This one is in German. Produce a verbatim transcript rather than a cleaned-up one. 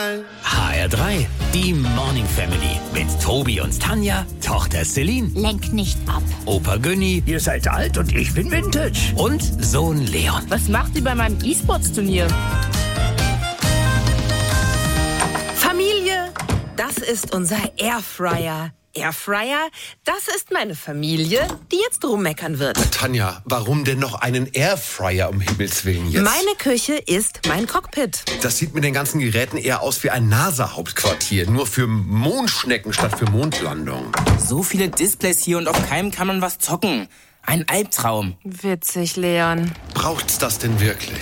drei. H R drei, die Morning Family. Mit Tobi und Tanja, Tochter Celine. Lenk nicht ab. Opa Günni. Ihr seid alt und ich bin Vintage. Und Sohn Leon. Was macht ihr bei meinem E-Sports-Turnier? Familie, das ist unser Airfryer. Airfryer, das ist meine Familie, die jetzt rummeckern wird. Tanja, warum denn noch einen Airfryer um Himmels Willen jetzt? Meine Küche ist mein Cockpit. Das sieht mit den ganzen Geräten eher aus wie ein NASA-Hauptquartier. Nur für Mondschnecken statt für Mondlandung. So viele Displays hier und auf keinem kann man was zocken. Ein Albtraum. Witzig, Leon. Braucht's das denn wirklich?